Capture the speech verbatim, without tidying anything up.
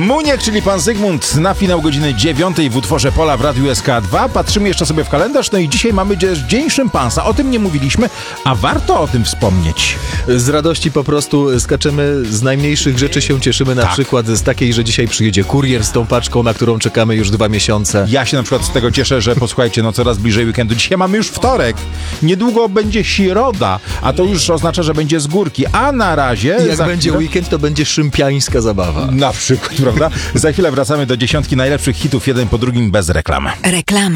Muniek, czyli pan Zygmunt, na finał godziny dziewiątej w utworze Pola w Radiu S K dwa. Patrzymy jeszcze sobie w kalendarz, no i dzisiaj mamy Dzień Szympansa. O tym nie mówiliśmy, a warto o tym wspomnieć. Z radości po prostu skaczemy, z najmniejszych rzeczy się cieszymy, na tak. przykład z takiej, że dzisiaj przyjedzie kurier z tą paczką, na którą czekamy już dwa miesiące. Ja się na przykład z tego cieszę, że posłuchajcie, no coraz bliżej weekendu. Dzisiaj mamy już wtorek, niedługo będzie środa, a to już oznacza, że będzie z górki, a na razie... Jak za będzie chwilę... weekend, to będzie szympiańska zabawa. Na przykład, prawda? Za chwilę wracamy do dziesiątki najlepszych hitów, jeden po drugim, bez reklam. Reklama.